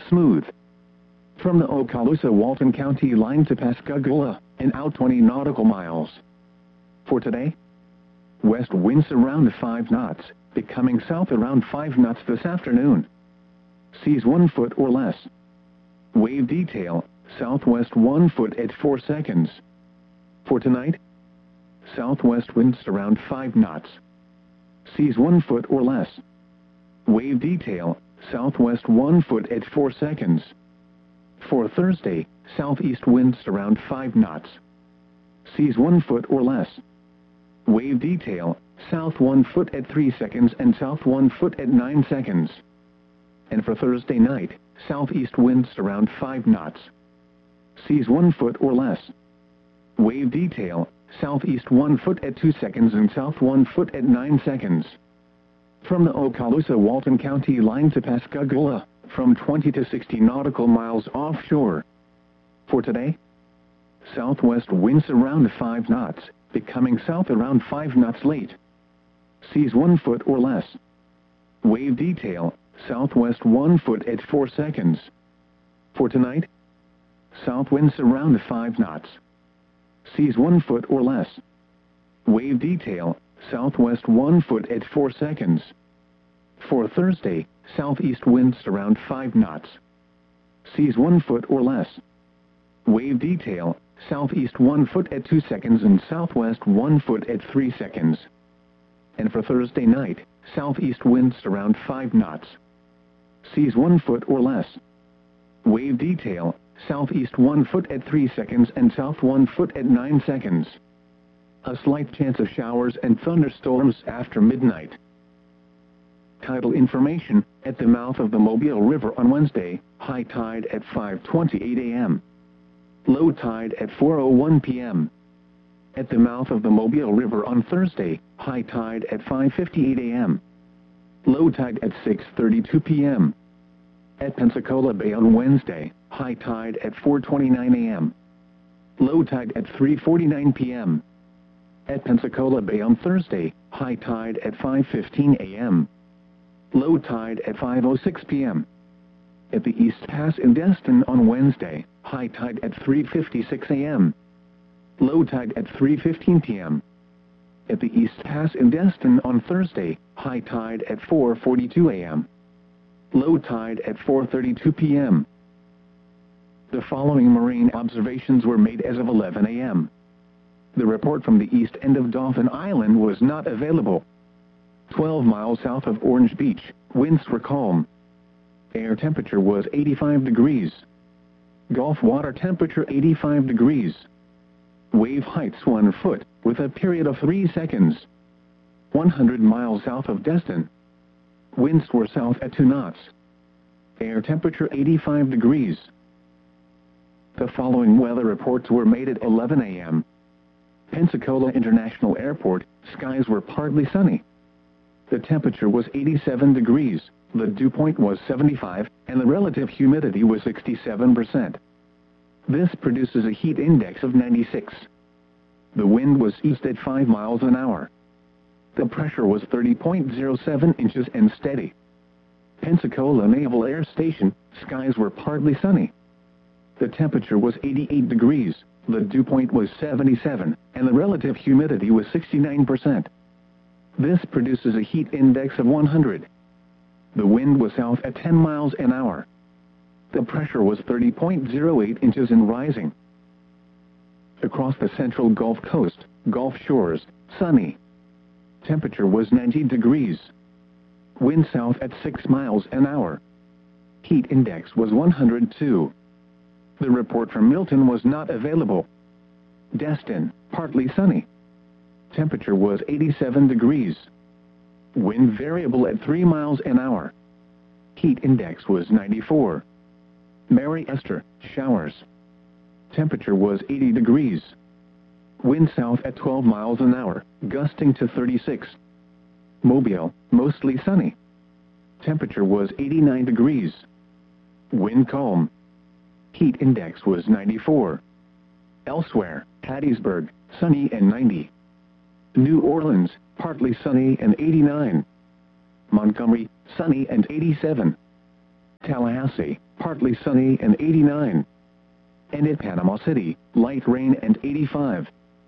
smooth. From the Okaloosa-Walton County line to Pascagoula, and out 20 nautical miles. For today, west winds around 5 knots, becoming south around 5 knots this afternoon. Seas 1 foot or less. Wave detail, southwest 1 foot at 4 seconds. For tonight, southwest winds around 5 knots. Seas 1 foot or less. Wave detail, southwest 1 foot at 4 seconds. For Thursday, southeast winds around 5 knots. Seas 1 foot or less. Wave detail, south 1 foot at 3 seconds and south 1 foot at 9 seconds. And for Thursday night, southeast winds around 5 knots. Seas 1 foot or less. Wave detail, southeast 1 foot at 2 seconds and south 1 foot at 9 seconds. From the Okaloosa-Walton County line to Pascagoula, from 20 to 60 nautical miles offshore. For today, southwest winds around 5 knots, becoming south around 5 knots late. Seas 1 foot or less. Wave detail, southwest 1 foot at 4 seconds. For tonight, south winds around 5 knots. Seas 1 foot or less. Wave detail, southwest 1 foot at 4 seconds. For Thursday, southeast winds around 5 knots. Seas 1 foot or less. Wave detail, southeast 1 foot at 2 seconds and southwest 1 foot at 3 seconds. And for Thursday night, southeast winds around 5 knots. Seas 1 foot or less. Wave detail, southeast 1 foot at 3 seconds and south 1 foot at 9 seconds. A slight chance of showers and thunderstorms after midnight. Tidal information, at the mouth of the Mobile River on Wednesday, high tide at 5:28 a.m. Low tide at 4:01 p.m. At the mouth of the Mobile River on Thursday, high tide at 5:58 a.m. Low tide at 6:32 p.m. At Pensacola Bay on Wednesday, high tide at 4:29 a.m. Low tide at 3:49 p.m. At Pensacola Bay on Thursday, high tide at 5:15 a.m. Low tide at 5:06 p.m. At the East Pass in Destin on Wednesday, high tide at 3:56 a.m. Low tide at 3:15 p.m. At the East Pass in Destin on Thursday, high tide at 4:42 a.m. Low tide at 4:32 p.m. The following marine observations were made as of 11 a.m. The report from the east end of Dauphin Island was not available. 12 miles south of Orange Beach, winds were calm. Air temperature was 85 degrees. Gulf water temperature 85 degrees. Wave heights 1 foot, with a period of 3 seconds. 100 miles south of Destin. Winds were south at 2 knots. Air temperature 85 degrees. The following weather reports were made at 11 a.m. Pensacola International Airport, skies were partly sunny. The temperature was 87 degrees, the dew point was 75, and the relative humidity was 67%. This produces a heat index of 96. The wind was east at 5 miles an hour. The pressure was 30.07 inches and steady. Pensacola Naval Air Station, skies were partly sunny. The temperature was 88 degrees, the dew point was 77, and the relative humidity was 69%. This produces a heat index of 100. The wind was south at 10 miles an hour. The pressure was 30.08 inches and rising. Across the central Gulf Coast, Gulf Shores, sunny. Temperature was 90 degrees. Wind south at 6 miles an hour. Heat index was 102. The report from Milton was not available. Destin, partly sunny. Temperature was 87 degrees. Wind variable at 3 miles an hour. Heat index was 94. Mary Esther, showers. Temperature was 80 degrees. Wind south at 12 miles an hour, gusting to 36. Mobile, mostly sunny. Temperature was 89 degrees. Wind calm. Heat index was 94. Elsewhere, Hattiesburg, sunny and 90. New Orleans, partly sunny and 89. Montgomery, sunny and 87. Tallahassee, partly sunny and 89. And at Panama City, light rain and 85.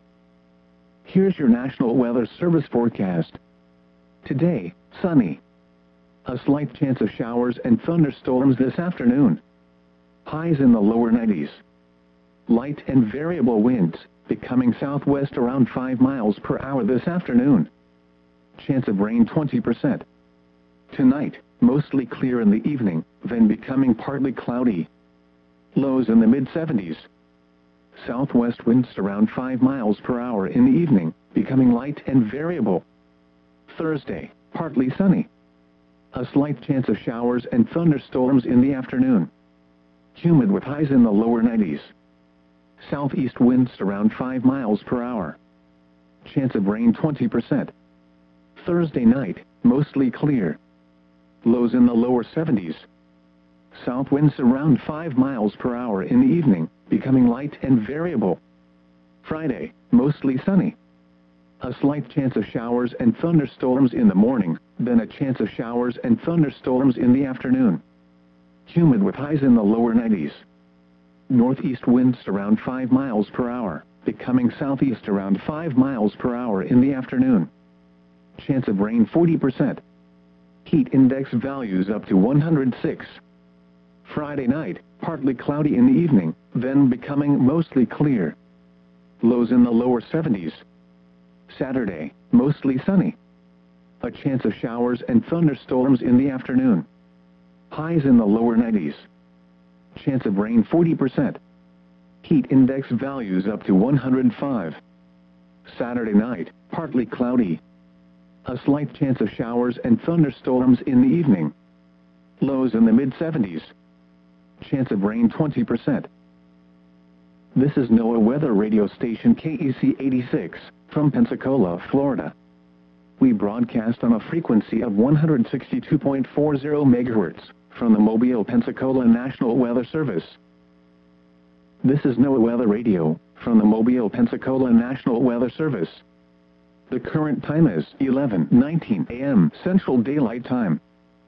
Here's your National Weather Service forecast. Today, sunny. A slight chance of showers and thunderstorms this afternoon. Highs in the lower 90s. Light and variable winds, becoming southwest around 5 miles per hour this afternoon. Chance of rain 20%. Tonight, mostly clear in the evening, then becoming partly cloudy. Lows in the mid-70s. Southwest winds around 5 miles per hour in the evening, becoming light and variable. Thursday, partly sunny. A slight chance of showers and thunderstorms in the afternoon. Humid with highs in the lower 90s. Southeast winds around 5 miles per hour. Chance of rain 20%. Thursday night, mostly clear. Lows in the lower 70s. South winds around 5 miles per hour in the evening, becoming light and variable. Friday, mostly sunny. A slight chance of showers and thunderstorms in the morning, then a chance of showers and thunderstorms in the afternoon. Humid with highs in the lower 90s. Northeast winds around 5 miles per hour, becoming southeast around 5 miles per hour in the afternoon. Chance of rain 40%. Heat index values up to 106. Friday night, partly cloudy in the evening, then becoming mostly clear. Lows in the lower 70s. Saturday, mostly sunny. A chance of showers and thunderstorms in the afternoon. Highs in the lower 90s. Chance of rain 40%. Heat index values up to 105. Saturday night, partly cloudy. A slight chance of showers and thunderstorms in the evening. Lows in the mid-70s. Chance of rain 20%. This is NOAA Weather Radio Station KEC 86, from Pensacola, Florida. We broadcast on a frequency of 162.40 MHz, from the Mobile, Pensacola National Weather Service. This is NOAA Weather Radio, from the Mobile, Pensacola National Weather Service. The current time is 11:19 a.m. Central Daylight Time.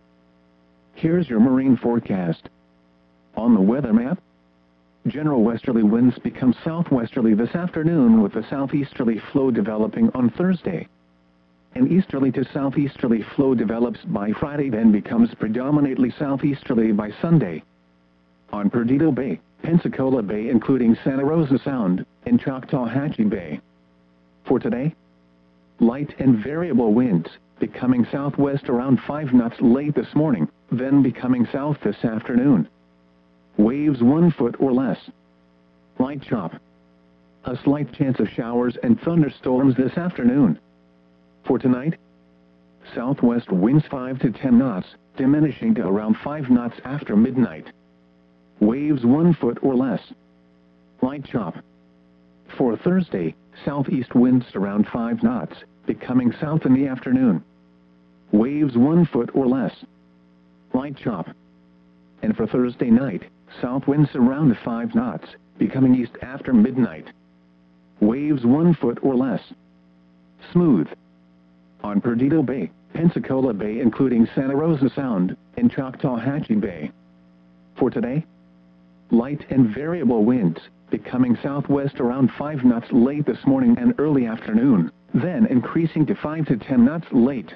Here's your marine forecast. On the weather map, general westerly winds become southwesterly this afternoon with a southeasterly flow developing on Thursday. An easterly to southeasterly flow develops by Friday, then becomes predominantly southeasterly by Sunday. On Perdido Bay, Pensacola Bay including Santa Rosa Sound, and Choctawhatchee Bay. For today, light and variable winds, becoming southwest around 5 knots late this morning, then becoming south this afternoon. Waves 1 foot or less. Light chop. A slight chance of showers and thunderstorms this afternoon. For tonight, southwest winds 5 to 10 knots, diminishing to around 5 knots after midnight. Waves 1 foot or less. Light chop. For Thursday, southeast winds around 5 knots, becoming south in the afternoon. Waves 1 foot or less. Light chop. And for Thursday night, south winds around 5 knots, becoming east after midnight. Waves 1 foot or less. Smooth. On Perdido Bay, Pensacola Bay including Santa Rosa Sound, and Choctawhatchee Bay. For today, light and variable winds, becoming southwest around 5 knots late this morning and early afternoon, then increasing to 5 to 10 knots late.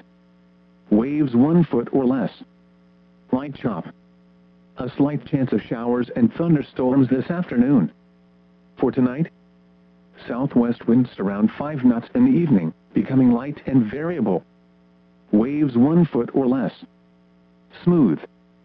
Waves 1 foot or less. Light chop. A slight chance of showers and thunderstorms this afternoon. For tonight, southwest winds around 5 knots in the evening, becoming light and variable. Waves 1 foot or less. Smooth.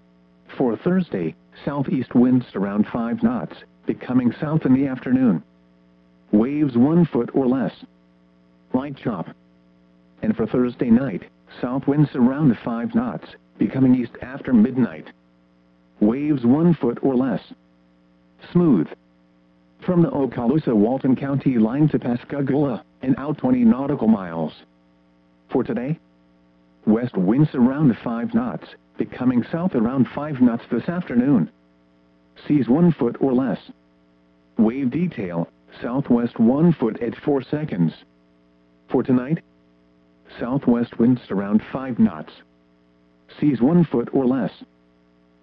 For Thursday, southeast winds around 5 knots, becoming south in the afternoon. Waves 1 foot or less. Light chop. And for Thursday night, south winds around 5 knots, becoming east after midnight. Waves 1 foot or less. Smooth. From the Okaloosa-Walton County line to Pascagoula, and out 20 nautical miles. For today, west winds around 5 knots, becoming south around 5 knots this afternoon. Seas 1 foot or less. Wave detail, southwest 1 foot at 4 seconds. For tonight, southwest winds around 5 knots. Seas 1 foot or less.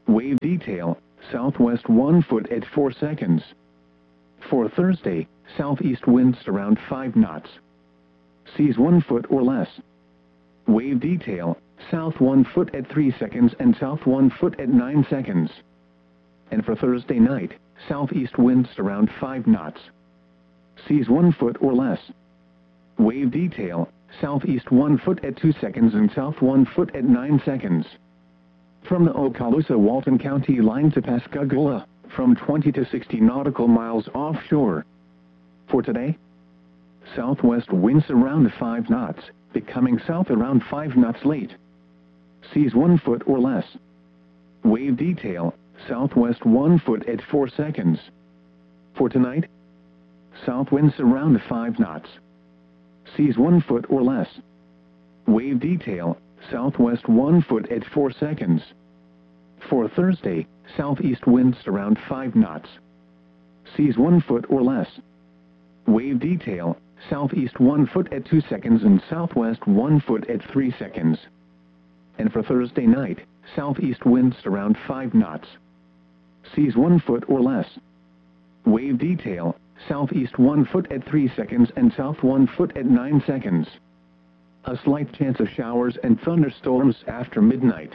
Wave detail, southwest 1 foot at 4 seconds. For Thursday, southeast winds around 5 knots. Seas 1 foot or less. Wave detail, south 1 foot at 3 seconds and south 1 foot at 9 seconds. And for Thursday night, southeast winds around 5 knots. Seas 1 foot or less. Wave detail, southeast 1 foot at 2 seconds and south 1 foot at 9 seconds. From the Okaloosa-Walton County line to Pascagoula, from 20 to 60 nautical miles offshore. For today, southwest winds around 5 knots, becoming south around 5 knots late. Seas 1 foot or less. Wave detail, southwest 1 foot at 4 seconds. For tonight, south winds around 5 knots. Seas 1 foot or less. Wave detail, southwest 1 foot at 4 seconds. For Thursday, southeast winds around 5 knots. Seas 1 foot or less. Wave detail, southeast 1 foot at 2 seconds and southwest 1 foot at 3 seconds. And for Thursday night, southeast winds around 5 knots. Seas 1 foot or less. Wave detail, southeast 1 foot at 3 seconds and south 1 foot at 9 seconds. A slight chance of showers and thunderstorms after midnight.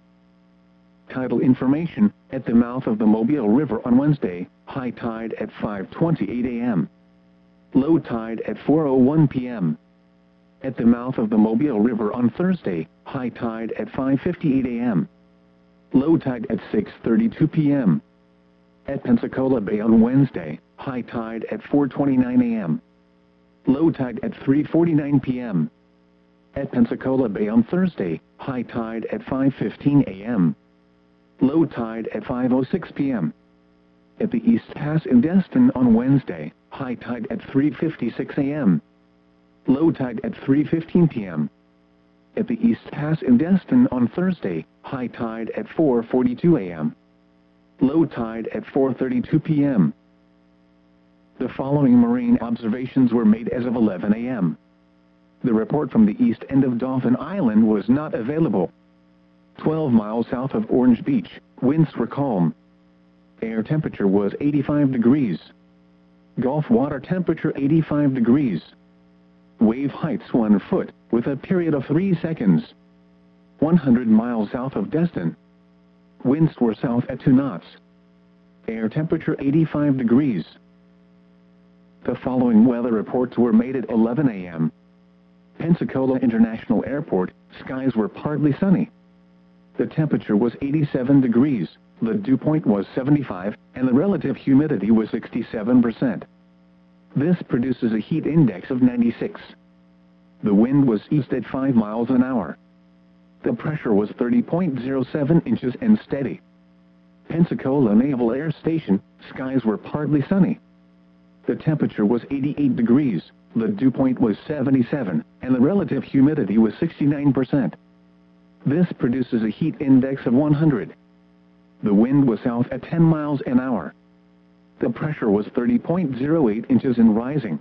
Tidal information, at the mouth of the Mobile River on Wednesday, high tide at 5:28 a.m. Low tide at 4:01 p.m. At the mouth of the Mobile River on Thursday, high tide at 5:58 a.m. Low tide at 6:32 p.m. At Pensacola Bay on Wednesday, high tide at 4:29 a.m. Low tide at 3:49 p.m. At Pensacola Bay on Thursday, high tide at 5:15 a.m. Low tide at 5:06 p.m. At the East Pass in Destin on Wednesday, high tide at 3:56 a.m. Low tide at 3:15 p.m. At the East Pass in Destin on Thursday, high tide at 4:42 a.m. Low tide at 4:32 p.m. The following marine observations were made as of 11 a.m. The report from the east end of Dauphin Island was not available. 12 miles south of Orange Beach, winds were calm. Air temperature was 85 degrees. Gulf water temperature 85 degrees. Wave heights 1 foot, with a period of 3 seconds. 100 miles south of Destin. Winds were south at 2 knots. Air temperature 85 degrees. The following weather reports were made at 11 a.m. Pensacola International Airport, skies were partly sunny. The temperature was 87 degrees, the dew point was 75, and the relative humidity was 67%. This produces a heat index of 96. The wind was east at 5 miles an hour. The pressure was 30.07 inches and steady. Pensacola Naval Air Station, skies were partly sunny. The temperature was 88 degrees, the dew point was 77, and the relative humidity was 69%. This produces a heat index of 100. The wind was south at 10 miles an hour. The pressure was 30.08 inches and rising.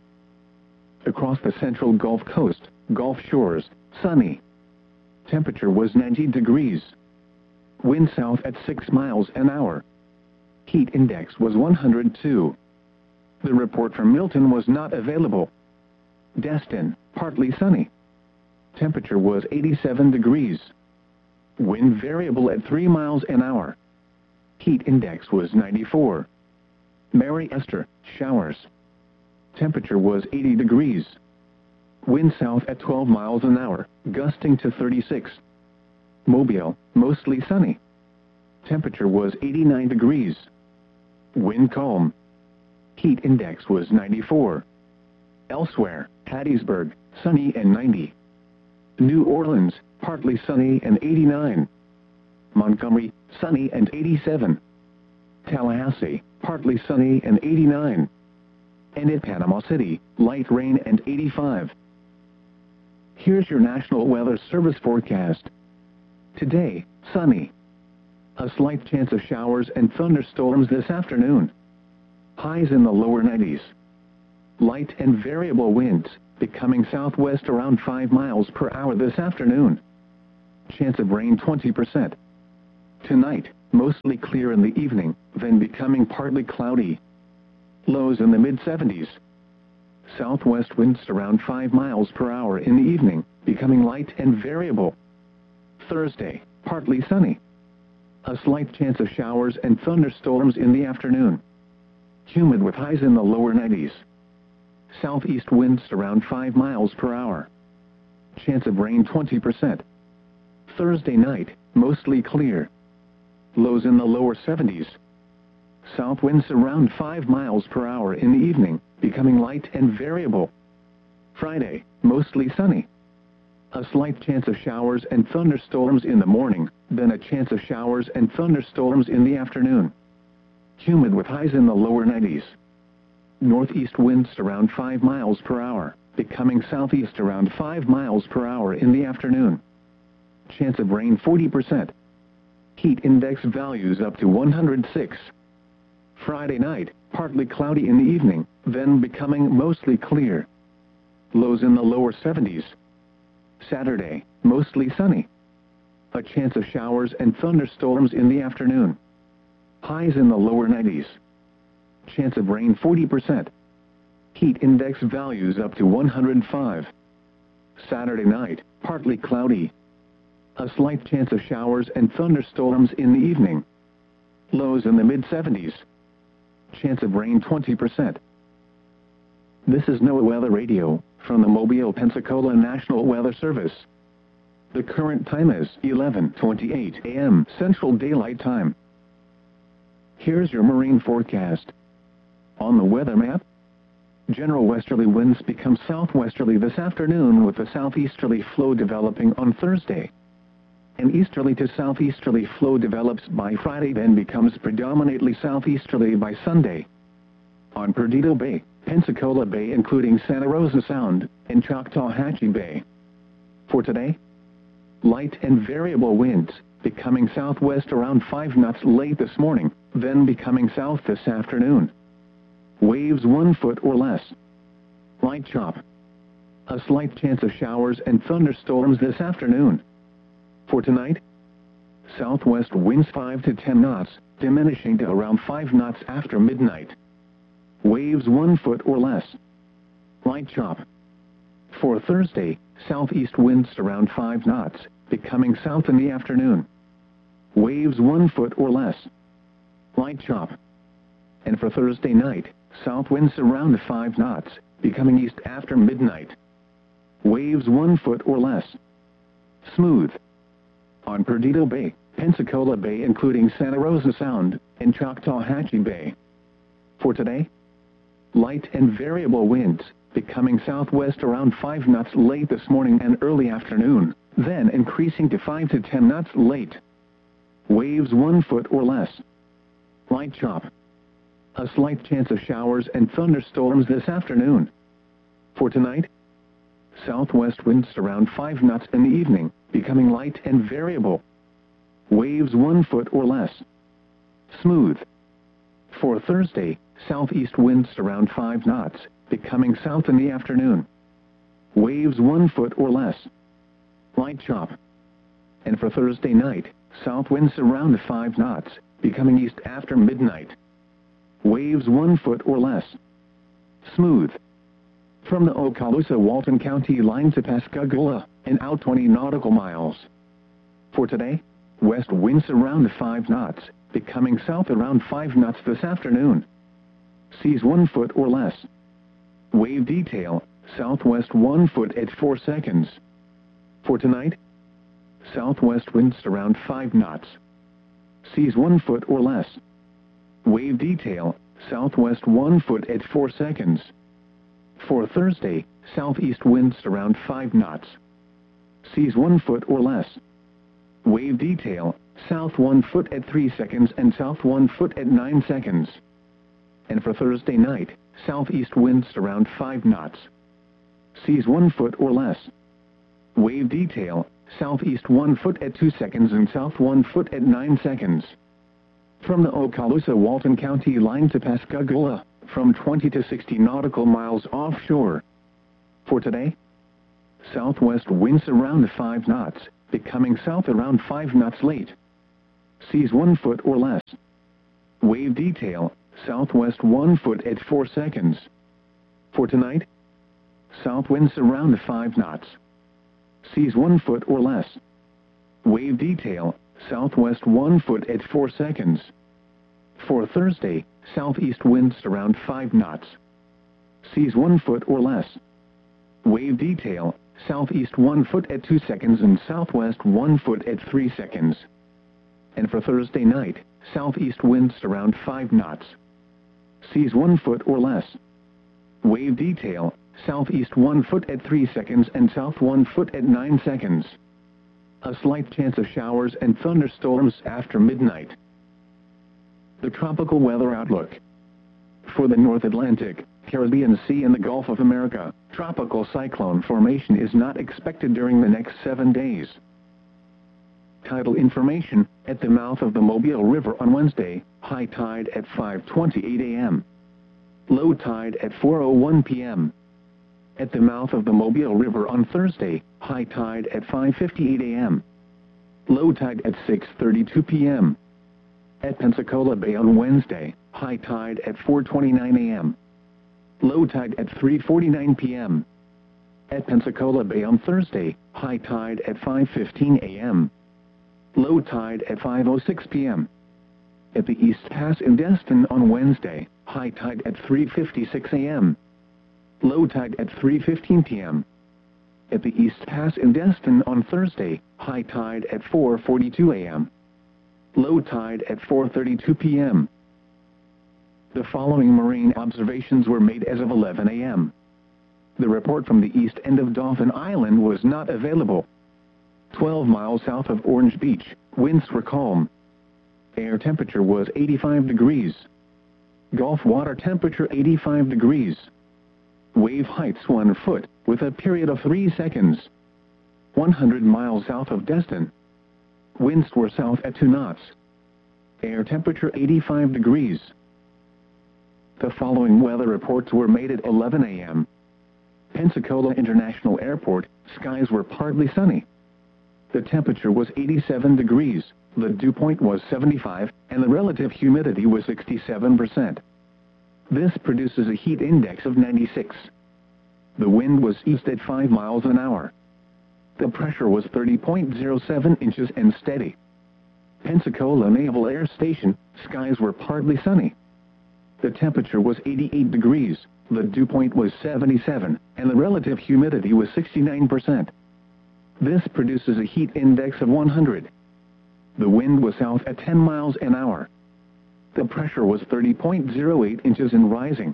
Across the central Gulf Coast, Gulf Shores, sunny. Temperature was 90 degrees. Wind south at 6 miles an hour. Heat index was 102. The report from Milton was not available. Destin, partly sunny. Temperature was 87 degrees. Wind variable at 3 miles an hour. Heat index was 94. Mary Esther, showers. Temperature was 80 degrees. Wind south at 12 miles an hour, gusting to 36. Mobile, mostly sunny. Temperature was 89 degrees. Wind calm. Heat index was 94. Elsewhere, Hattiesburg, sunny and 90. New Orleans, partly sunny and 89. Montgomery, sunny and 87. Tallahassee, partly sunny and 89. And in Panama City, light rain and 85. Here's your National Weather Service forecast. Today, sunny. A slight chance of showers and thunderstorms this afternoon. Highs in the lower 90s. Light and variable winds, becoming southwest around 5 miles per hour this afternoon. Chance of rain 20%. Tonight, mostly clear in the evening, then becoming partly cloudy. Lows in the mid-70s. Southwest winds around 5 miles per hour in the evening, becoming light and variable. Thursday, partly sunny. A slight chance of showers and thunderstorms in the afternoon. Humid with highs in the lower 90s. Southeast winds around 5 miles per hour. Chance of rain 20%. Thursday night, mostly clear. Lows in the lower 70s. South winds around 5 miles per hour in the evening, becoming light and variable. Friday, mostly sunny. A slight chance of showers and thunderstorms in the morning, then a chance of showers and thunderstorms in the afternoon. Humid with highs in the lower 90s. Northeast winds around 5 miles per hour, becoming southeast around 5 miles per hour in the afternoon. Chance of rain 40%. Heat index values up to 106. Friday night, partly cloudy in the evening, then becoming mostly clear. Lows in the lower 70s. Saturday, mostly sunny. A chance of showers and thunderstorms in the afternoon. Highs in the lower 90s. Chance of rain 40%. Heat index values up to 105. Saturday night, partly cloudy. A slight chance of showers and thunderstorms in the evening. Lows in the mid-70s. Chance of rain 20%. This is NOAA Weather Radio, from the Mobile, Pensacola National Weather Service. The current time is 11:28 a.m. Central Daylight Time. Here's your marine forecast. On the weather map, general westerly winds become southwesterly this afternoon with a southeasterly flow developing on Thursday. An easterly to southeasterly flow develops by Friday, then becomes predominantly southeasterly by Sunday. On Perdido Bay, Pensacola Bay including Santa Rosa Sound, and Choctawhatchee Bay. For today, light and variable winds, becoming southwest around 5 knots late this morning, then becoming south this afternoon. Waves 1 foot or less. Light chop. A slight chance of showers and thunderstorms this afternoon. For tonight, southwest winds 5 to 10 knots, diminishing to around 5 knots after midnight. Waves 1 foot or less. Light chop. For Thursday, southeast winds around 5 knots, becoming south in the afternoon. Waves 1 foot or less. Light chop. And for Thursday night, south winds around 5 knots, becoming east after midnight. Waves 1 foot or less. Smooth. On Perdido Bay, Pensacola Bay including Santa Rosa Sound, and Choctawhatchee Bay. For today, light and variable winds, becoming southwest around 5 knots late this morning and early afternoon, then increasing to 5 to 10 knots late. Waves 1 foot or less. Light chop. A slight chance of showers and thunderstorms this afternoon. For tonight, southwest winds around 5 knots in the evening, becoming light and variable. Waves 1 foot or less. Smooth. For Thursday, southeast winds around 5 knots, becoming south in the afternoon. Waves 1 foot or less. Light chop. And for Thursday night, south winds around 5 knots, becoming east after midnight. Waves 1 foot or less. Smooth. From the Okaloosa-Walton County line to Pascagoula, and out 20 nautical miles. For today, west winds around 5 knots, becoming south around 5 knots this afternoon. Seas 1 foot or less. Wave detail, southwest 1 foot at 4 seconds. For tonight, southwest winds around 5 knots. Seas 1 foot or less. Wave detail, southwest 1 foot at 4 seconds. For Thursday, southeast winds around 5 knots. Seas 1 foot or less. Wave detail, south 1 foot at 3 seconds and south 1 foot at 9 seconds. And for Thursday night, southeast winds around 5 knots. Seas 1 foot or less. Wave detail, southeast 1 foot at 2 seconds and south 1 foot at 9 seconds. From the Okaloosa-Walton County line to Pascagoula, from 20 to 60 nautical miles offshore. For today, southwest winds around 5 knots, becoming south around 5 knots late. seas 1 foot or less. Wave detail, southwest 1 foot at 4 seconds. For tonight, south winds around 5 knots. Seas 1 foot or less. Wave detail, southwest 1 foot at 4 seconds. For Thursday, southeast winds around 5 knots. Seas 1 foot or less. Wave detail, southeast 1 foot at 2 seconds and southwest 1 foot at 3 seconds. And for Thursday night, southeast winds around 5 knots. Seas 1 foot or less. Wave detail, southeast 1 foot at 3 seconds and south 1 foot at 9 seconds. A slight chance of showers and thunderstorms after midnight. The tropical weather outlook. For the North Atlantic, Caribbean Sea and the Gulf of America, tropical cyclone formation is not expected during the next 7 days. Tidal information, at the mouth of the Mobile River on Wednesday, high tide at 5:28 a.m. Low tide at 4:01 p.m. At the mouth of the Mobile River on Thursday, high tide at 5:58 a.m. Low tide at 6:32 p.m. At Pensacola Bay on Wednesday, high tide at 4:29 a.m. Low tide at 3:49 p.m. At Pensacola Bay on Thursday, high tide at 5:15 a.m. Low tide at 5:06 p.m. At the East Pass in Destin on Wednesday, high tide at 3:56 a.m. Low tide at 3:15 p.m. At the East Pass in Destin on Thursday, high tide at 4:42 a.m. Low tide at 4:32 p.m. The following marine observations were made as of 11 a.m. The report from the east end of Dauphin Island was not available. 12 miles south of Orange Beach, winds were calm. Air temperature was 85 degrees. Gulf water temperature 85 degrees. Wave heights 1 foot, with a period of 3 seconds. 100 miles south of Destin. Winds were south at 2 knots. Air temperature 85 degrees. The following weather reports were made at 11 a.m. Pensacola International Airport, skies were partly sunny. The temperature was 87 degrees, the dew point was 75, and the relative humidity was 67%. This produces a heat index of 96. The wind was east at 5 miles an hour. The pressure was 30.07 inches and steady. Pensacola Naval Air Station, skies were partly sunny. The temperature was 88 degrees, the dew point was 77, and the relative humidity was 69%. This produces a heat index of 100. The wind was south at 10 miles an hour. The pressure was 30.08 inches and rising.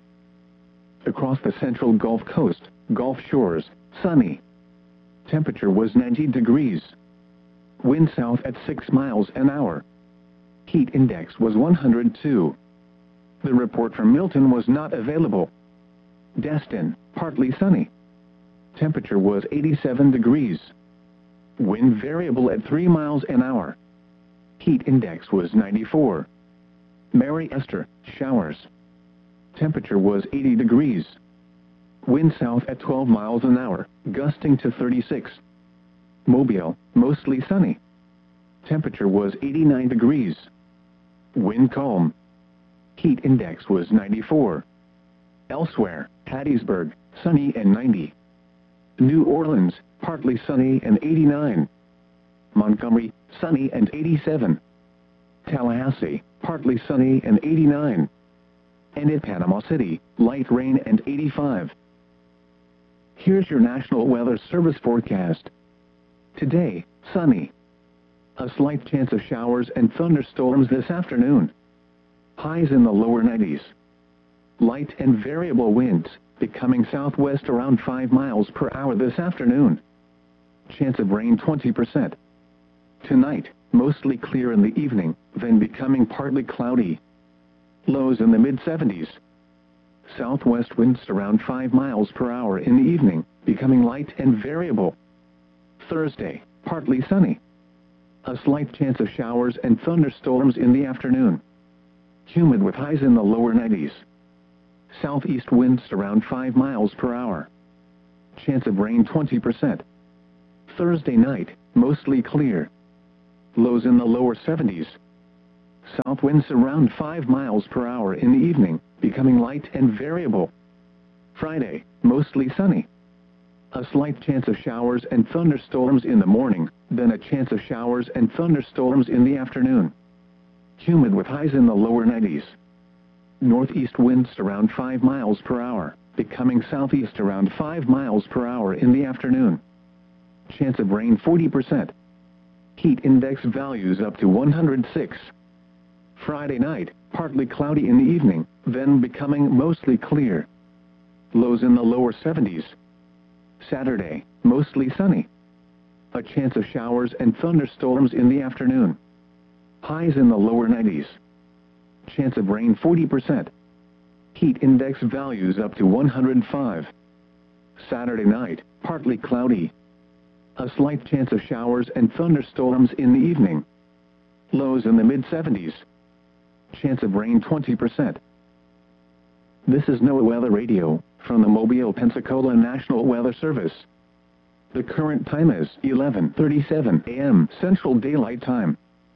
Across the central Gulf Coast, Gulf Shores, sunny. Temperature was 90 degrees. Wind south at 6 miles an hour. Heat index was 102. The report from Milton was not available. Destin, partly sunny. Temperature was 87 degrees. Wind variable at 3 miles an hour. Heat index was 94. Mary Esther, showers. Temperature was 80 degrees. Wind south at 12 miles an hour, gusting to 36. Mobile, mostly sunny. Temperature was 89 degrees. Wind calm. Heat index was 94. Elsewhere, Hattiesburg, sunny and 90. New Orleans, partly sunny and 89. Montgomery, sunny and 87. Tallahassee, partly sunny and 89. And in Panama City, light rain and 85. Here's your National Weather Service forecast. Today, sunny. A slight chance of showers and thunderstorms this afternoon. Highs in the lower 90s. Light and variable winds, becoming southwest around 5 miles per hour this afternoon. Chance of rain 20%. Tonight, mostly clear in the evening, then becoming partly cloudy. Lows in the mid-70s. Southwest winds around 5 miles per hour in the evening, becoming light and variable. Thursday, partly sunny. A slight chance of showers and thunderstorms in the afternoon. Humid with highs in the lower 90s. Southeast winds around 5 miles per hour. Chance of rain 20%. Thursday night, mostly clear. lows in the lower 70s. South winds around 5 miles per hour in the evening, becoming light and variable. Friday, mostly sunny. A slight chance of showers and thunderstorms in the morning, then a chance of showers and thunderstorms in the afternoon. Humid with highs in the lower 90s. Northeast winds around 5 miles per hour, becoming southeast around 5 miles per hour in the afternoon. Chance of rain 40%. Heat index values up to 106. Friday night, partly cloudy in the evening, then becoming mostly clear. Lows in the lower 70s. Saturday, mostly sunny. A chance of showers and thunderstorms in the afternoon. Highs in the lower 90s. Chance of rain 40%. Heat index values up to 105. Saturday night, partly cloudy. A slight chance of showers and thunderstorms in the evening. Lows in the mid-70s. Chance of rain 20%. This is NOAA Weather Radio, from the Mobile, Pensacola National Weather Service. The current time is 11:37 a.m. Central Daylight Time.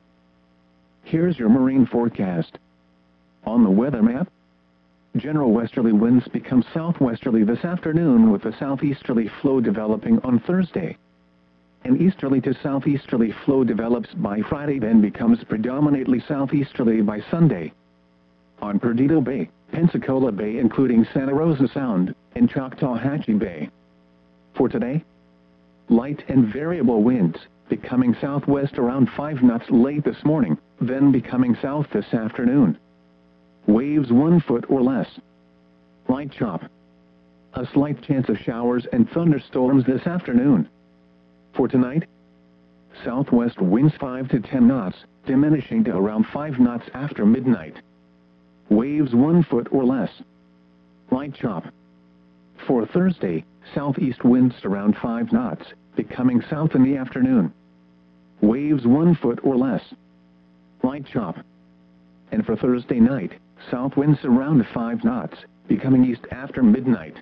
Here's your marine forecast. On the weather map, general westerly winds become southwesterly this afternoon with a southeasterly flow developing on Thursday. An easterly to southeasterly flow develops by Friday, then becomes predominantly southeasterly by Sunday. On Perdido Bay, Pensacola Bay including Santa Rosa Sound, and Choctawhatchee Bay. For today, light and variable winds, becoming southwest around 5 knots late this morning, then becoming south this afternoon. Waves 1 foot or less. Light chop. A slight chance of showers and thunderstorms this afternoon. For tonight, southwest winds 5 to 10 knots, diminishing to around 5 knots after midnight. Waves 1 foot or less. Light chop. For Thursday, southeast winds around 5 knots, becoming south in the afternoon. Waves 1 foot or less. Light chop. And for Thursday night, south winds around 5 knots, becoming east after midnight.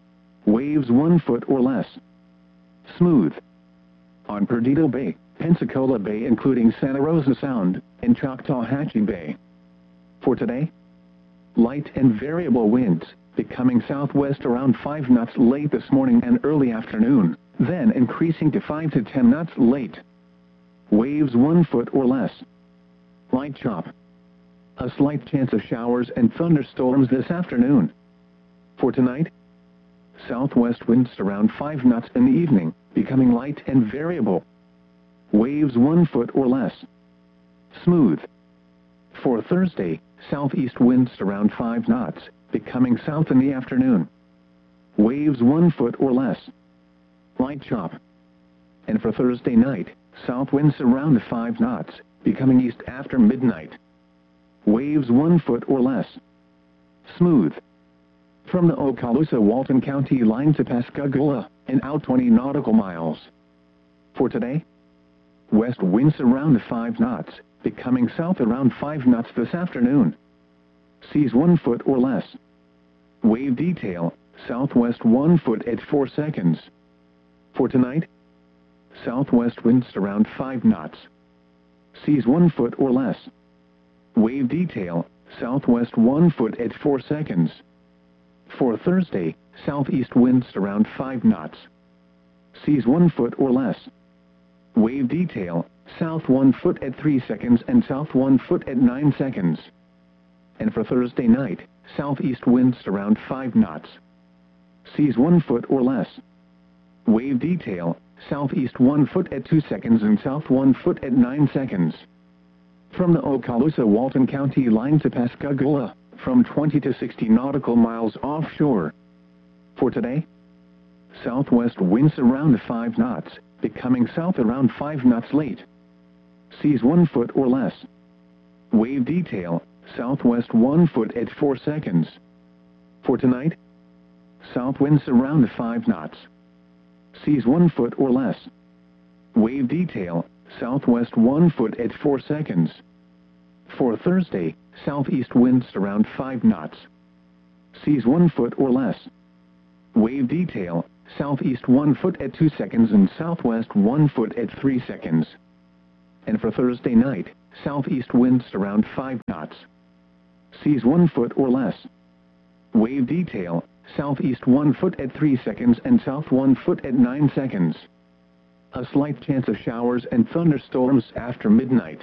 Waves 1 foot or less. Smooth. On Perdido Bay, Pensacola Bay including Santa Rosa Sound, and Choctawhatchee Bay. For today, light and variable winds, becoming southwest around 5 knots late this morning and early afternoon, then increasing to 5 to 10 knots late. Waves 1 foot or less. Light chop. A slight chance of showers and thunderstorms this afternoon. For tonight, southwest winds around 5 knots in the evening, becoming light and variable. Waves 1 foot or less. Smooth. For Thursday, southeast winds around 5 knots, becoming south in the afternoon. Waves 1 foot or less. Light chop. And for Thursday night, south winds around 5 knots, becoming east after midnight. Waves 1 foot or less. Smooth. From the Okaloosa-Walton County line to Pascagoula, and out 20 nautical miles. For today, west winds around 5 knots, becoming south around 5 knots this afternoon. Seas 1 foot or less. Wave detail, southwest 1 foot at 4 seconds. For tonight, southwest winds around 5 knots. Seas 1 foot or less. Wave detail, southwest 1 foot at 4 seconds. For Thursday, southeast winds around 5 knots. Seas 1 foot or less. Wave detail, south 1 foot at 3 seconds and south 1 foot at 9 seconds. And for Thursday night, southeast winds around 5 knots. Seas 1 foot or less. Wave detail, southeast 1 foot at 2 seconds and south 1 foot at 9 seconds. From the Okaloosa-Walton County line to Pascagoula, from 20 to 60 nautical miles offshore. For today, southwest winds around 5 knots, becoming south around 5 knots late. Seas 1 foot or less. Wave detail, southwest 1 foot at 4 seconds. For tonight, south winds around 5 knots. Seas 1 foot or less. Wave detail, southwest 1 foot at 4 seconds. For Thursday, southeast winds around 5 knots. Seas 1 foot or less. Wave detail, southeast 1 foot at 2 seconds and southwest 1 foot at 3 seconds. and for Thursday night, southeast winds around 5 knots. Seas 1 foot or less. Wave detail, southeast 1 foot at 3 seconds and south 1 foot at 9 seconds. A slight chance of showers and thunderstorms after midnight.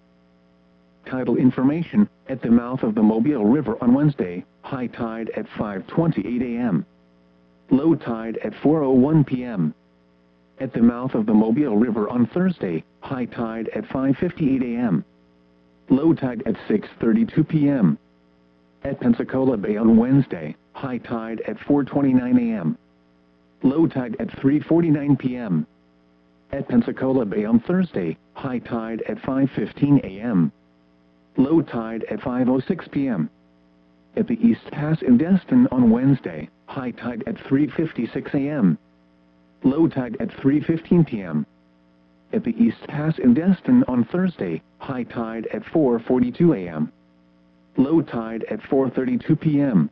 Tidal information, at the mouth of the Mobile River on Wednesday, high tide at 5:28 a.m. Low tide at 4:01 p.m. At the mouth of the Mobile River on Thursday, high tide at 5:58 a.m. Low tide at 6:32 p.m. At Pensacola Bay on Wednesday, high tide at 4:29 a.m. Low tide at 3:49 p.m. At Pensacola Bay on Thursday, high tide at 5:15 a.m. Low tide at 5:06 p.m. At the East Pass in Destin on Wednesday, high tide at 3:56 a.m. Low tide at 3:15 p.m. At the East Pass in Destin on Thursday, high tide at 4:42 a.m. Low tide at 4:32 p.m.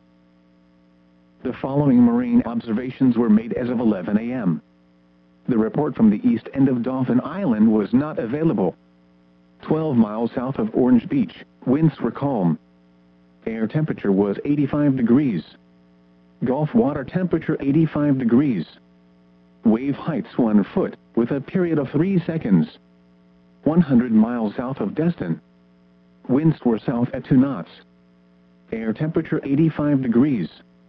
The following marine observations were made as of 11 a.m. The report from the east end of Dauphin Island was not available. 12 miles south of Orange Beach, winds were calm. Air temperature was 85 degrees. Gulf water temperature 85 degrees. Wave heights 1 foot, with a period of 3 seconds. 100 miles south of Destin. Winds were south at 2 knots. Air temperature 85 degrees.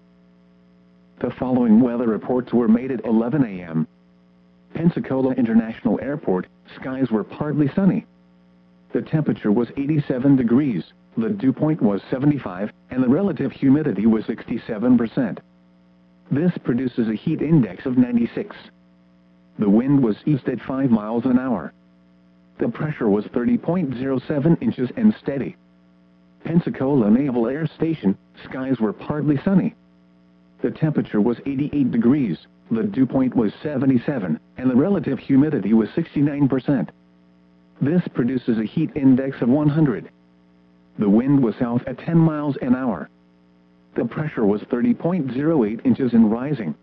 The following weather reports were made at 11 a.m. Pensacola International Airport, skies were partly sunny. The temperature was 87 degrees, the dew point was 75, and the relative humidity was 67%. This produces a heat index of 96. The wind was east at 5 miles an hour. The pressure was 30.07 inches and steady. Pensacola Naval Air Station, skies were partly sunny. The temperature was 88 degrees, the dew point was 77, and the relative humidity was 69%. This produces a heat index of 100. The wind was south at 10 miles an hour. The pressure was 30.08 inches and rising.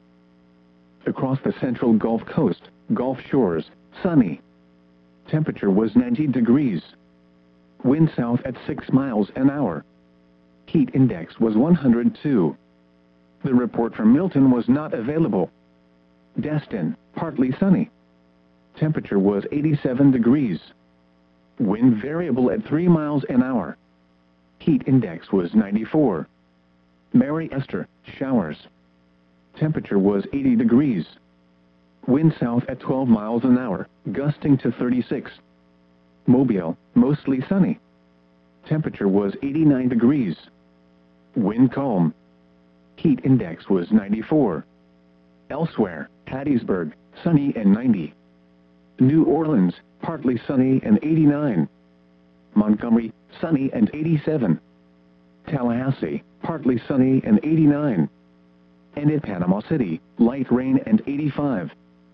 Across the central Gulf Coast, Gulf Shores, sunny. Temperature was 90 degrees. Wind south at 6 miles an hour. Heat index was 102. The report from Milton was not available. Destin, partly sunny. Temperature was 87 degrees. Wind variable at 3 miles an hour. Heat index was 94. Mary Esther, showers. Temperature was 80 degrees. Wind south at 12 miles an hour, gusting to 36. Mobile, mostly sunny. Temperature was 89 degrees. Wind calm. Heat index was 94. Elsewhere, Hattiesburg, sunny and 90. New Orleans, partly sunny and 89. Montgomery, sunny and 87. Tallahassee, partly sunny and 89. And at Panama City, light rain and 85.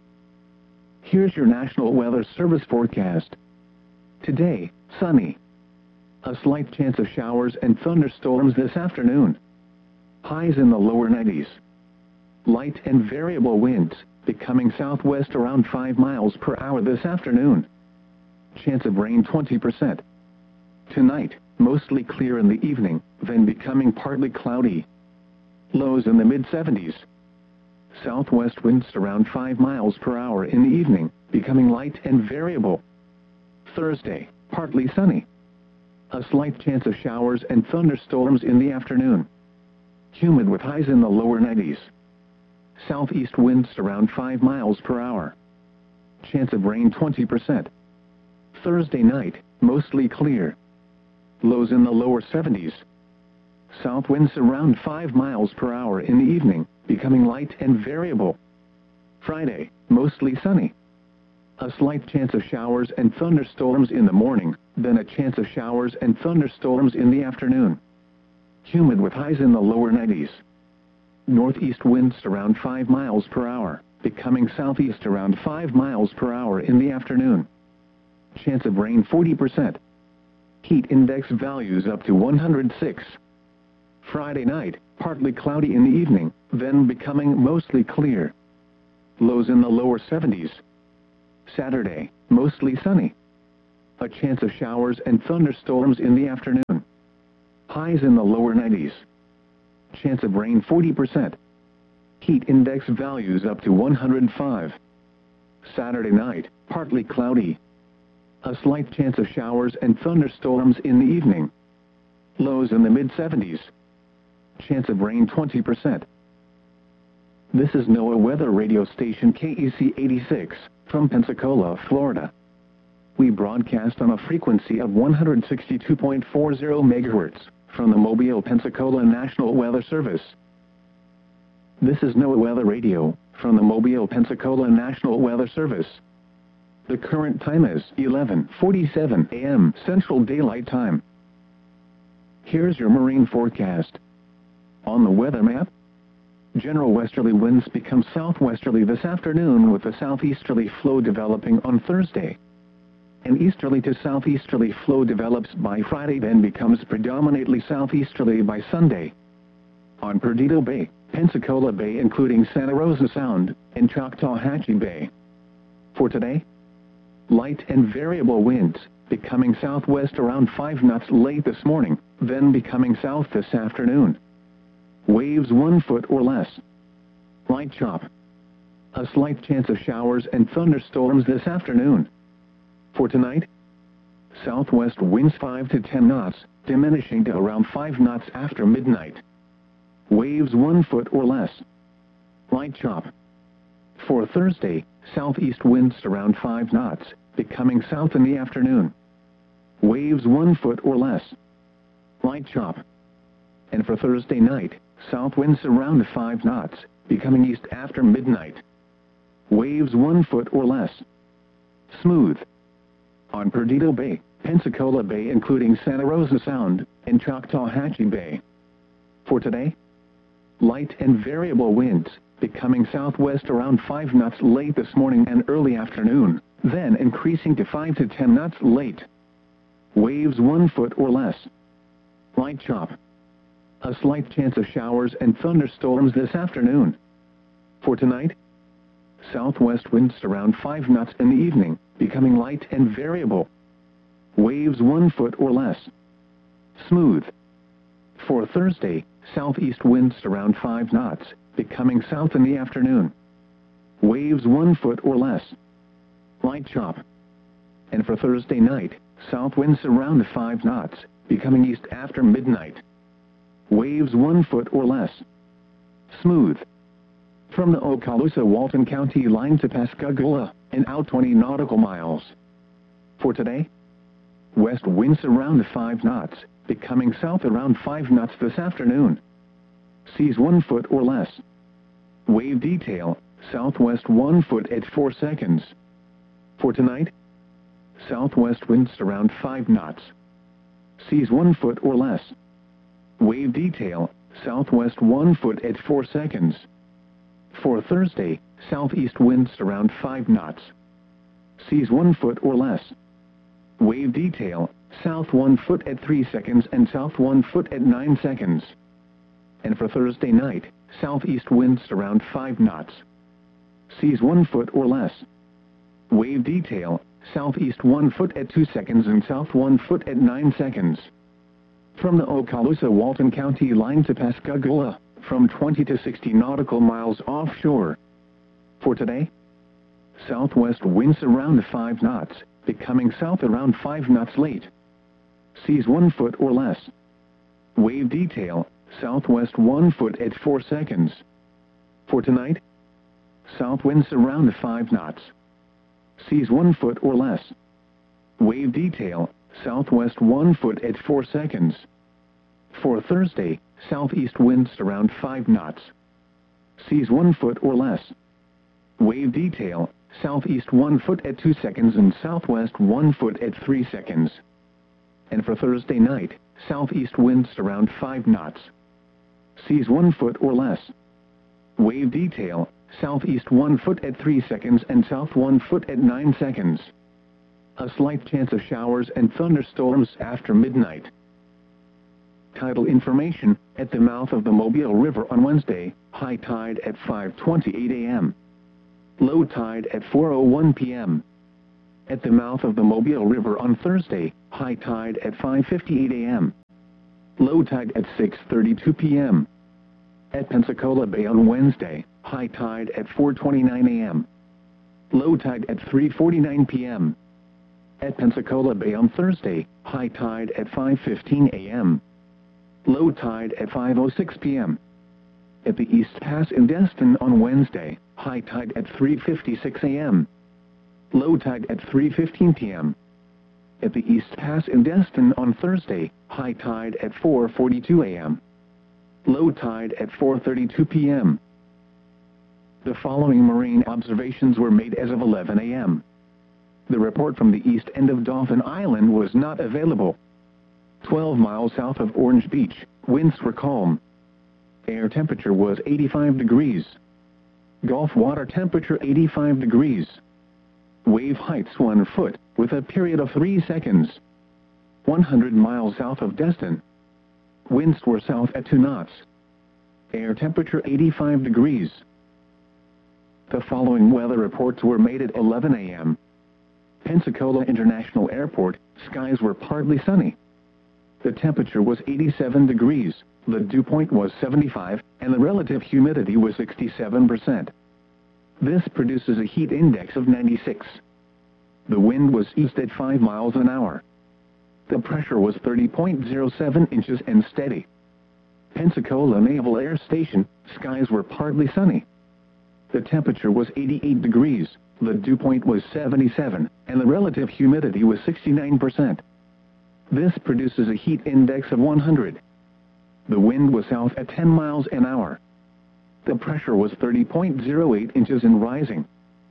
Here's your National Weather Service forecast. Today, sunny. A slight chance of showers and thunderstorms this afternoon. Highs in the lower 90s. Light and variable winds, becoming southwest around 5 miles per hour this afternoon. Chance of rain 20%. Tonight, mostly clear in the evening, then becoming partly cloudy. Lows in the mid-70s. Southwest winds around 5 miles per hour in the evening, becoming light and variable. Thursday, partly sunny. A slight chance of showers and thunderstorms in the afternoon. Humid with highs in the lower 90s. Southeast winds around 5 miles per hour. Chance of rain 20%. Thursday night, mostly clear. Lows in the lower 70s. South winds around 5 miles per hour in the evening, becoming light and variable. Friday, mostly sunny. A slight chance of showers and thunderstorms in the morning, then a chance of showers and thunderstorms in the afternoon. Humid with highs in the lower 90s. Northeast winds around 5 miles per hour, becoming southeast around 5 miles per hour in the afternoon. Chance of rain 40%. Heat index values up to 106. Friday night, partly cloudy in the evening, then becoming mostly clear. Lows in the lower 70s. Saturday, mostly sunny. A chance of showers and thunderstorms in the afternoon. Highs in the lower 90s. Chance of rain 40%. Heat index values up to 105. Saturday night, partly cloudy. A slight chance of showers and thunderstorms in the evening. Lows in the mid-70s. Chance of rain 20%. This is NOAA weather radio station KEC 86, from Pensacola, Florida. We broadcast on a frequency of 162.40 MHz, from the Mobile, Pensacola National Weather Service. This is NOAA weather radio, from the Mobile, Pensacola National Weather Service. The current time is 11:47 a.m. Central Daylight Time. Here's your marine forecast. On the weather map, general westerly winds become southwesterly this afternoon with a southeasterly flow developing on Thursday. An easterly to southeasterly flow develops by Friday, then becomes predominantly southeasterly by Sunday. On Perdido Bay, Pensacola Bay including Santa Rosa Sound, and Choctawhatchee Bay. For today, light and variable winds, becoming southwest around 5 knots late this morning, then becoming south this afternoon. Waves 1 foot or less. Light chop. A slight chance of showers and thunderstorms this afternoon. For tonight, southwest winds 5 to 10 knots, diminishing to around 5 knots after midnight. Waves 1 foot or less. Light chop. For Thursday, southeast winds around 5 knots, becoming south in the afternoon. Waves 1 foot or less. Light chop. And for Thursday night, south winds around 5 knots, becoming east after midnight. Waves 1 foot or less. Smooth. On Perdido Bay, Pensacola Bay including Santa Rosa Sound, and Choctawhatchee Bay. For today, light and variable winds, becoming southwest around 5 knots late this morning and early afternoon, then increasing to 5 to 10 knots late. Waves 1 foot or less. Light chop. A slight chance of showers and thunderstorms this afternoon. For tonight, southwest winds around 5 knots in the evening, becoming light and variable. Waves 1 foot or less. Smooth. For Thursday, southeast winds around 5 knots, becoming south in the afternoon. Waves 1 foot or less. Light chop. And for Thursday night, south winds around 5 knots, becoming east after midnight. Waves 1 foot or less. Smooth. From the Okaloosa-Walton County line to Pascagoula, and out 20 nautical miles. For today, west winds around 5 knots, becoming south around 5 knots this afternoon. Seas 1 foot or less. Wave detail, southwest 1 foot at 4 seconds. For tonight, southwest winds around 5 knots. Seas 1 foot or less. Wave detail, southwest 1 foot at 4 seconds. For Thursday, southeast winds around 5 knots. Seas 1 foot or less. Wave detail, south 1 foot at 3 seconds and south 1 foot at 9 seconds. And for Thursday night, southeast winds around 5 knots. Seas 1 foot or less. Wave detail, southeast 1 foot at 2 seconds and south 1 foot at 9 seconds. From the Okaloosa-Walton County line to Pascagoula, from 20 to 60 nautical miles offshore. For today, southwest winds around 5 knots, becoming south around 5 knots late. Seas 1 foot or less. Wave detail, southwest 1 foot at 4 seconds. For tonight, south winds around 5 knots. Seas 1 foot or less. Wave detail, southwest 1 foot at 4 seconds. For Thursday, southeast winds around 5 knots. Seas 1 foot or less. Wave detail, southeast 1 foot at 2 seconds and southwest 1 foot at 3 seconds. And for Thursday night, southeast winds around 5 knots. Seas 1 foot or less. Wave detail, southeast 1 foot at 3 seconds and south 1 foot at 9 seconds. A slight chance of showers and thunderstorms after midnight. Tidal information, at the mouth of the Mobile River on Wednesday, high tide at 5:28 a.m. Low tide at 4:01 p.m. At the mouth of the Mobile River on Thursday, high tide at 5:58 a.m. Low tide at 6:32 p.m. At Pensacola Bay on Wednesday, high tide at 4:29 a.m. Low tide at 3:49 p.m. At Pensacola Bay on Thursday, high tide at 5:15 a.m. Low tide at 5:06 p.m. At the East Pass in Destin on Wednesday, high tide at 3:56 a.m. Low tide at 3:15 p.m. At the East Pass in Destin on Thursday, high tide at 4:42 a.m. Low tide at 4:32 p.m. The following marine observations were made as of 11 a.m. The report from the east end of Dauphin Island was not available. 12 miles south of Orange Beach, winds were calm. Air temperature was 85 degrees. Gulf water temperature 85 degrees. Wave heights 1 foot, with a period of 3 seconds. 100 miles south of Destin. Winds were south at 2 knots. Air temperature 85 degrees. The following weather reports were made at 11 a.m. Pensacola International Airport, skies were partly sunny. The temperature was 87 degrees, the dew point was 75, and the relative humidity was 67%. This produces a heat index of 96. The wind was east at 5 miles an hour. The pressure was 30.07 inches and steady. Pensacola Naval Air Station, skies were partly sunny. The temperature was 88 degrees, the dew point was 77, and the relative humidity was 69%. This produces a heat index of 100. The wind was south at 10 miles an hour. The pressure was 30.08 inches and rising.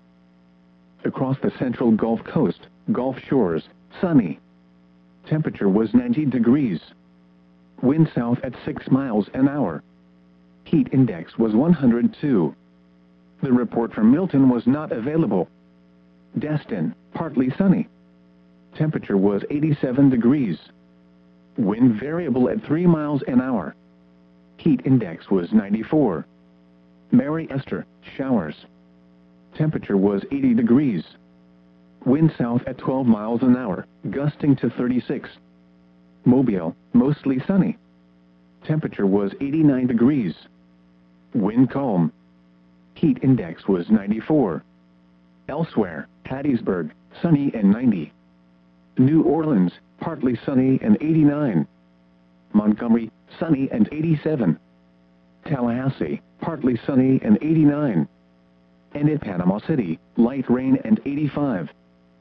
Across the central Gulf Coast, Gulf Shores, sunny. Temperature was 90 degrees. Wind south at 6 miles an hour. Heat index was 102. The report from Milton was not available. Destin, partly sunny. Temperature was 87 degrees. Wind variable at 3 miles an hour. Heat index was 94. Mary Esther, showers. Temperature was 80 degrees. Wind south at 12 miles an hour, gusting to 36. Mobile, mostly sunny. Temperature was 89 degrees. Wind calm. Heat index was 94. Elsewhere, Hattiesburg, sunny and 90. New Orleans, partly sunny and 89. Montgomery, sunny and 87. Tallahassee, partly sunny and 89. And at Panama City, light rain and 85.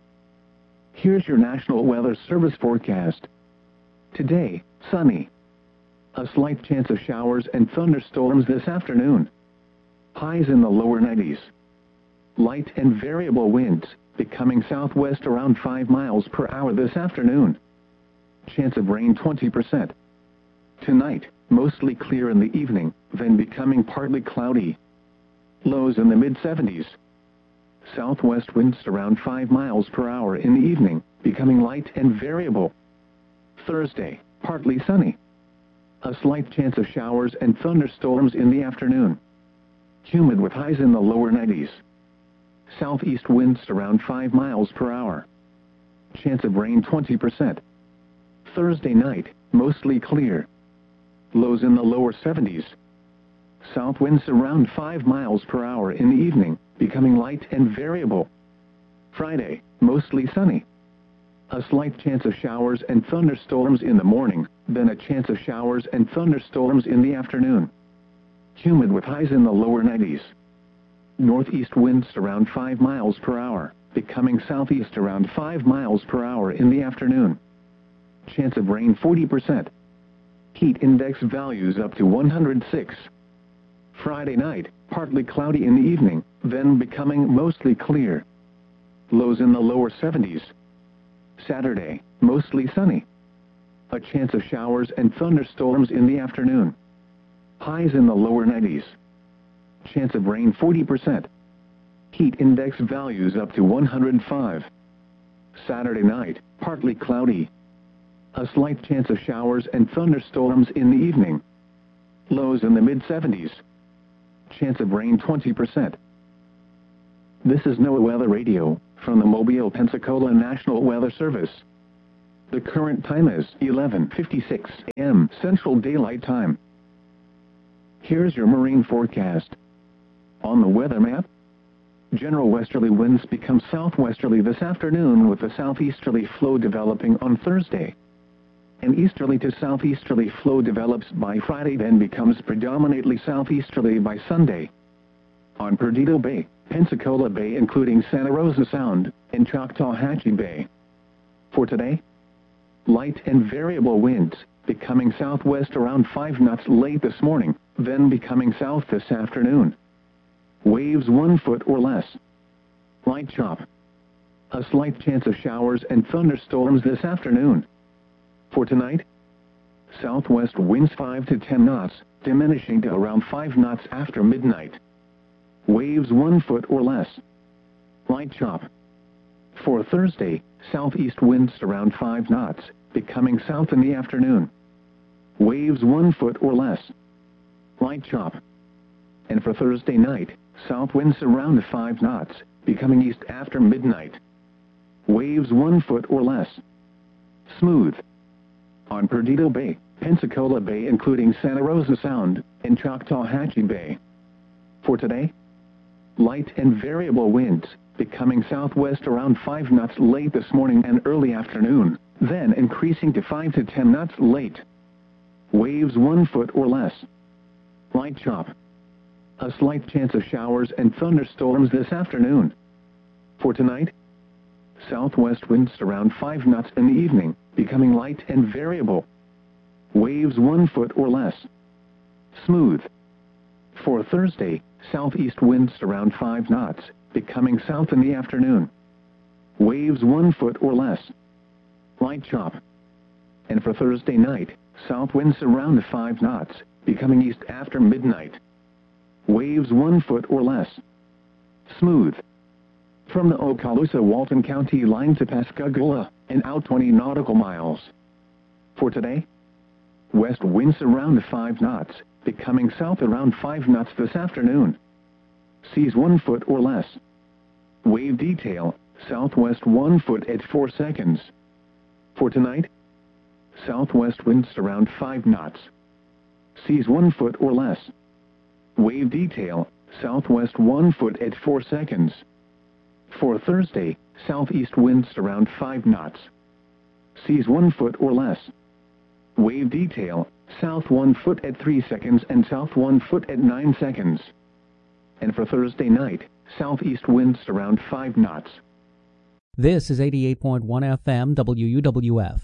Here's your National Weather Service forecast. Today, sunny. A slight chance of showers and thunderstorms this afternoon. Highs in the lower 90s. Light and variable winds, becoming southwest around 5 miles per hour this afternoon. Chance of rain 20%. Tonight, mostly clear in the evening, then becoming partly cloudy. Lows in the mid-70s. Southwest winds around 5 miles per hour in the evening, becoming light and variable. Thursday, partly sunny. A slight chance of showers and thunderstorms in the afternoon. Humid with highs in the lower 90s. Southeast winds around 5 miles per hour. Chance of rain 20%. Thursday night, mostly clear. Lows in the lower 70s. South winds around 5 miles per hour in the evening, becoming light and variable. Friday, mostly sunny. A slight chance of showers and thunderstorms in the morning, then a chance of showers and thunderstorms in the afternoon. Humid with highs in the lower 90s. Northeast winds around 5 miles per hour, becoming southeast around 5 miles per hour in the afternoon. Chance of rain 40%. Heat index values up to 106. Friday night, partly cloudy in the evening, then becoming mostly clear. Lows in the lower 70s. Saturday, mostly sunny. A chance of showers and thunderstorms in the afternoon. Highs in the lower 90s. Chance of rain 40%. Heat index values up to 105. Saturday night, partly cloudy. A slight chance of showers and thunderstorms in the evening. Lows in the mid-70s. Chance of rain 20%. This is NOAA Weather Radio. from the Mobile, Pensacola National Weather Service. The current time is 11:56 a.m. Central Daylight Time. Here's your marine forecast. On the weather map, general westerly winds become southwesterly this afternoon with a southeasterly flow developing on Thursday. An easterly to southeasterly flow develops by Friday, then becomes predominantly southeasterly by Sunday. On Perdido Bay, Pensacola Bay including Santa Rosa Sound, and Choctawhatchee Bay. For today, light and variable winds, becoming southwest around 5 knots late this morning, then becoming south this afternoon. Waves 1 foot or less. Light chop. A slight chance of showers and thunderstorms this afternoon. For tonight, southwest winds 5 to 10 knots, diminishing to around 5 knots after midnight. Waves 1 foot or less. Light chop. For Thursday, southeast winds around 5 knots, becoming south in the afternoon. Waves 1 foot or less. Light chop. And for Thursday night, south winds around 5 knots, becoming east after midnight. Waves 1 foot or less. Smooth. On Perdido Bay, Pensacola Bay including Santa Rosa Sound, and Choctawhatchee Bay. For today, light and variable winds, becoming southwest around 5 knots late this morning and early afternoon, then increasing to 5 to 10 knots late. Waves 1 foot or less. Light chop. A slight chance of showers and thunderstorms this afternoon. For tonight, southwest winds around 5 knots in the evening, becoming light and variable. Waves 1 foot or less. Smooth. For Thursday, southeast winds around 5 knots, becoming south in the afternoon. Waves 1 foot or less. Light chop. And for Thursday night, south winds around 5 knots, becoming east after midnight. Waves 1 foot or less. Smooth. From the Okaloosa-Walton County line to Pascagoula, and out 20 nautical miles. For today, west winds around 5 knots, becoming south around 5 knots this afternoon. Seas 1 foot or less. Wave detail, southwest 1 foot at 4 seconds. For tonight, southwest winds around 5 knots. Seas 1 foot or less. Wave detail, southwest 1 foot at 4 seconds. For Thursday, southeast winds around 5 knots. Seas 1 foot or less. Wave detail, south 1 foot at 3 seconds and south 1 foot at 9 seconds. And for Thursday night, southeast winds around 5 knots. This is 88.1 FM WUWF.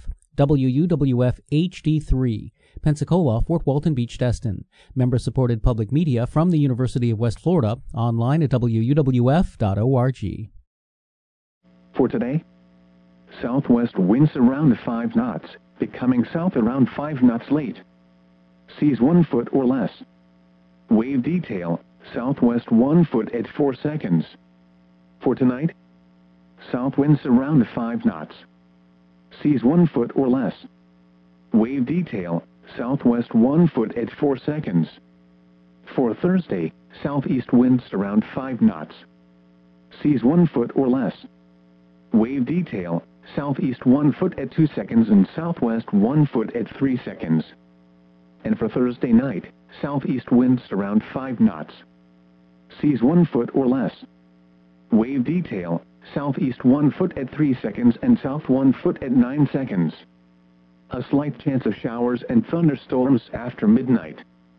WUWF HD3, Pensacola, Fort Walton Beach, Destin. Member-supported public media from the University of West Florida, online at wuwf.org. For today, southwest winds around 5 knots, becoming south around 5 knots late. Seas 1 foot or less. Wave detail, southwest 1 foot at 4 seconds. For tonight, south winds around 5 knots. Seas 1 foot or less. Wave detail, southwest 1 foot at 4 seconds. For Thursday, southeast winds around 5 knots. Seas 1 foot or less. Wave detail, southeast 1 foot at 2 seconds and southwest 1 foot at 3 seconds. And for Thursday night, southeast winds around 5 knots. Seas 1 foot or less. Wave detail, southeast 1 foot at 3 seconds and south 1 foot at 9 seconds. A slight chance of showers and thunderstorms after midnight.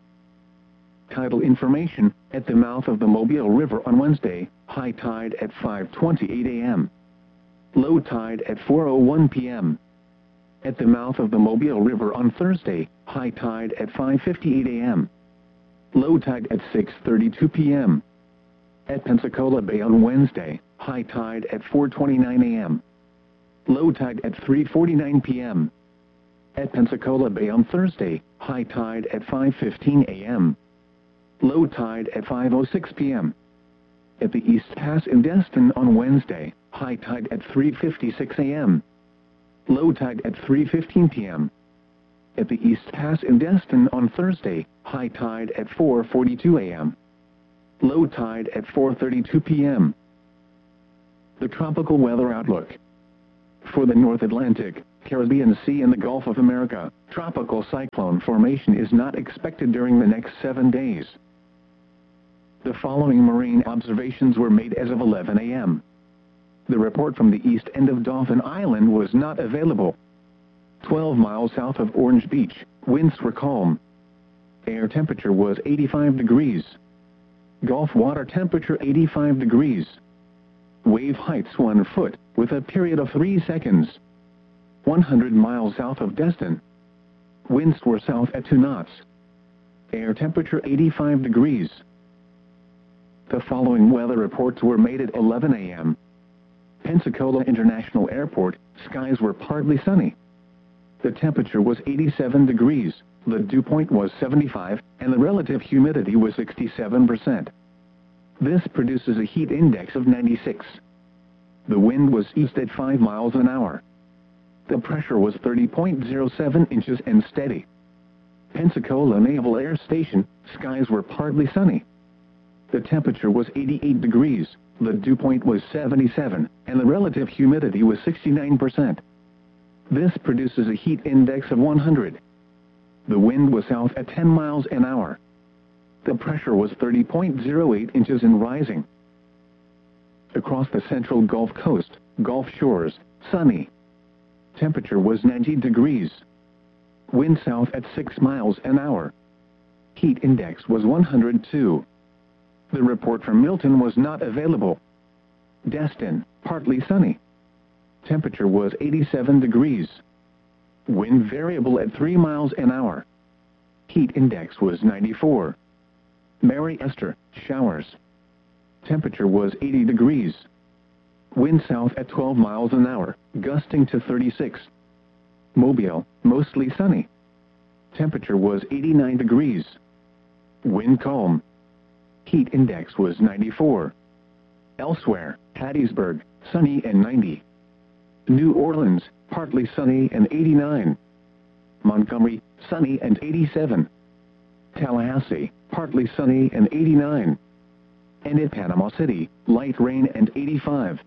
Tidal information, at the mouth of the Mobile River on Wednesday, high tide at 5:28 a.m. Low tide at 4:01 p.m. At the mouth of the Mobile River on Thursday, high tide at 5:58 a.m. Low tide at 6:32 p.m. At Pensacola Bay on Wednesday, high tide at 4:29 a.m. Low tide at 3:49 p.m. At Pensacola Bay on Thursday, high tide at 5:15 a.m. Low tide at 5:06 p.m. At the East Pass in Destin on Wednesday, high tide at 3:56 a.m. Low tide at 3:15 p.m. At the East Pass in Destin on Thursday, high tide at 4:42 a.m. Low tide at 4:32 p.m. The tropical weather outlook. For the North Atlantic, Caribbean Sea and the Gulf of America, tropical cyclone formation is not expected during the next 7 days. The following marine observations were made as of 11 a.m. The report from the east end of Dauphin Island was not available. 12 miles south of Orange Beach, winds were calm. Air temperature was 85 degrees. Gulf water temperature 85 degrees. Wave heights 1 foot, with a period of 3 seconds. 100 miles south of Destin. Winds were south at 2 knots. Air temperature 85 degrees. The following weather reports were made at 11 a.m. Pensacola International Airport, skies were partly sunny. The temperature was 87 degrees, the dew point was 75, and the relative humidity was 67%. This produces a heat index of 96. The wind was east at 5 miles an hour. The pressure was 30.07 inches and steady. Pensacola Naval Air Station, skies were partly sunny. The temperature was 88 degrees, the dew point was 77, and the relative humidity was 69%. This produces a heat index of 100. The wind was south at 10 miles an hour. The pressure was 30.08 inches and rising. Across the central Gulf Coast, Gulf Shores, sunny. Temperature was 90 degrees. Wind south at 6 miles an hour. Heat index was 102. The report from Milton was not available. Destin, partly sunny. Temperature was 87 degrees. Wind variable at 3 miles an hour. Heat index was 94. Mary Esther, showers. Temperature was 80 degrees. Wind south at 12 miles an hour, gusting to 36. Mobile, mostly sunny. Temperature was 89 degrees. Wind calm. Heat index was 94. Elsewhere, Hattiesburg, sunny and 90. New Orleans, partly sunny and 89. Montgomery, sunny and 87. Tallahassee, partly sunny and 89. And in Panama City, light rain and 85.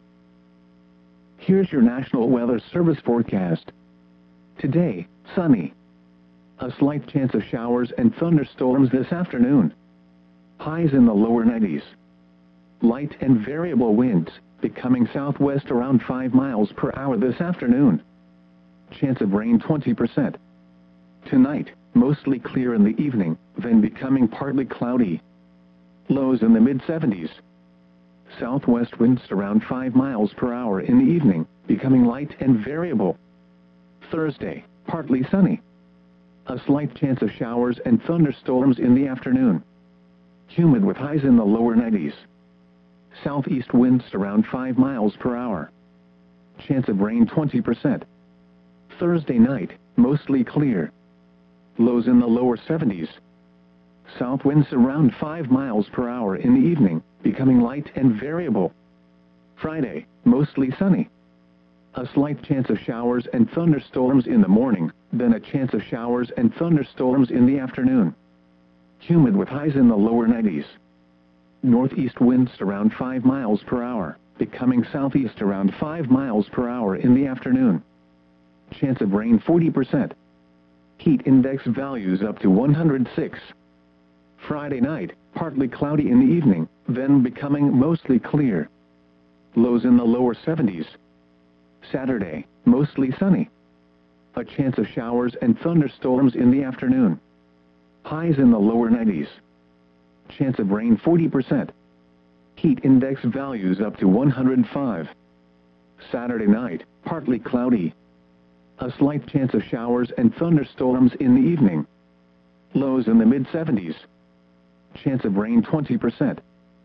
Here's your National Weather Service forecast. Today, sunny. A slight chance of showers and thunderstorms this afternoon. Highs in the lower 90s. Light and variable winds, becoming southwest around 5 miles per hour this afternoon. Chance of rain 20%. Tonight, mostly clear in the evening, then becoming partly cloudy. Lows in the mid-70s. Southwest winds around 5 miles per hour in the evening, becoming light and variable. Thursday, partly sunny. A slight chance of showers and thunderstorms in the afternoon. Humid with highs in the lower 90s. Southeast winds around 5 miles per hour. Chance of rain 20%. Thursday night, mostly clear. Lows in the lower 70s. South winds around 5 miles per hour in the evening, becoming light and variable. Friday, mostly sunny. A slight chance of showers and thunderstorms in the morning, then a chance of showers and thunderstorms in the afternoon. Humid with highs in the lower 90s. Northeast winds around 5 miles per hour, becoming southeast around 5 miles per hour in the afternoon. Chance of rain 40%. Heat index values up to 106. Friday night, partly cloudy in the evening, then becoming mostly clear. Lows in the lower 70s. Saturday, mostly sunny. A chance of showers and thunderstorms in the afternoon. Highs in the lower 90s. Chance of rain 40%. Heat index values up to 105. Saturday night, partly cloudy. A slight chance of showers and thunderstorms in the evening. Lows in the mid-70s. Chance of rain 20%.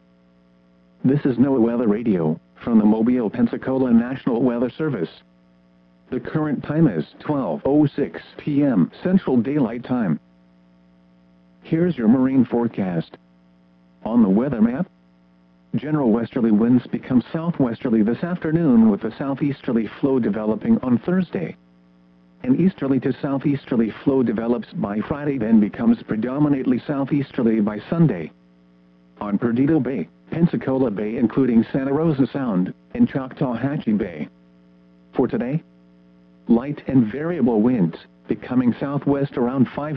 This is NOAA Weather Radio, from the Mobile, Pensacola National Weather Service. The current time is 12:06 p.m. Central Daylight Time. Here's your marine forecast. On the weather map, general westerly winds become southwesterly this afternoon with a southeasterly flow developing on Thursday. An easterly to southeasterly flow develops by Friday, then becomes predominantly southeasterly by Sunday. On Perdido Bay, Pensacola Bay including Santa Rosa Sound, and Choctawhatchee Bay. For today, light and variable winds, becoming southwest around 5